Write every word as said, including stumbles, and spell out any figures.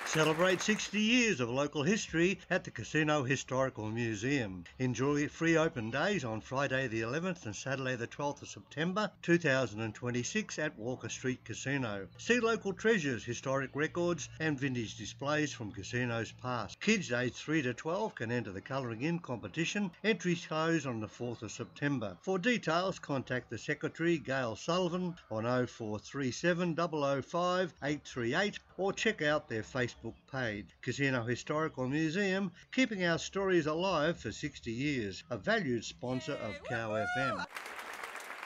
Celebrate sixty years of local history at the Casino Historical Museum. Enjoy free open days on Friday the eleventh and Saturday the twelfth of September two thousand twenty-six at Walker Street Casino. See local treasures, historic records and vintage displays from casinos past. Kids aged three to twelve can enter the colouring in competition. Entries close on the fourth of September. For details, contact the Secretary, Gail Sullivan, on oh four three seven, zero zero five, eight three eight or check out their Facebook page. Casino Historical Museum, keeping our stories alive for sixty years, a valued sponsor of Cow F M.